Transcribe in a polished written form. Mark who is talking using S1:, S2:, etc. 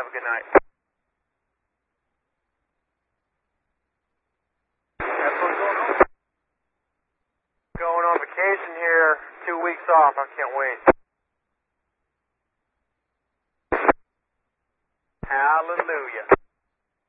S1: Have a good night. That's what's going on. Going on vacation here, 2 weeks off. I can't wait. Hallelujah.